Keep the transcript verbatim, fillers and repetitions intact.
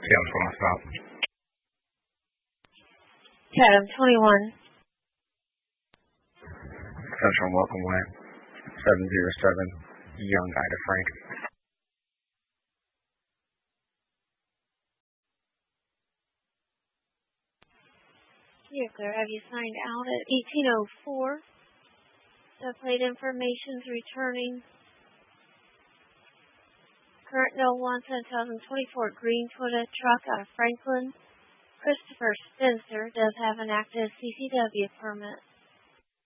Yeah, I'm going to stop. Chatham twenty-one. Central Welcome Way. seven zero seven. Young Ida Frank. You're clear. Have you signed out at eighteen oh four? The plate information's returning. Current no one two thousand twenty-four green Toyota truck out of Franklin. Christopher Spencer does have an active C C W permit.